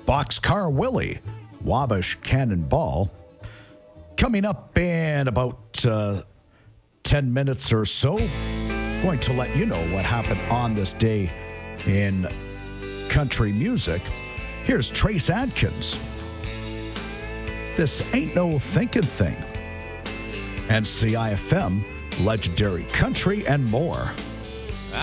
Boxcar Willie, Wabash Cannonball. Coming up in about 10 minutes or so, going to let you know what happened on this day in country music. Here's Trace Adkins. This Ain't No Thinking Thing. And CIFM, Legendary Country, and more.